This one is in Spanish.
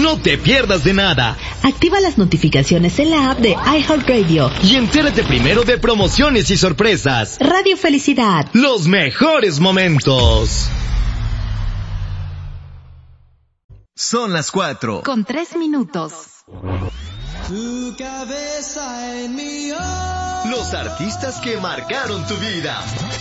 No te pierdas de nada. Activa las notificaciones en la app de iHeartRadio y entérate primero de promociones y sorpresas. Radio Felicidad. Los mejores momentos. Son las 4. Con 3 minutos. Tu cabeza en mi ojo. Los artistas que marcaron tu vida.